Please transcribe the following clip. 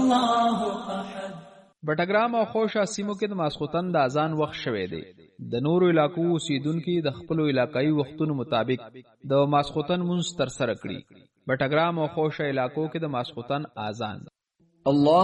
الله احد. بټګرام او خوشا سیمو کې د ماسخوتن د اذان وخت شوه دی. د نورو علاقو اوسیدونکو د خپل علاقايي وختونو مطابق د ماسخوتن منځ تر سره کړي. بټګرام او خوشا علاقو کې د ماسخوتن اذان الله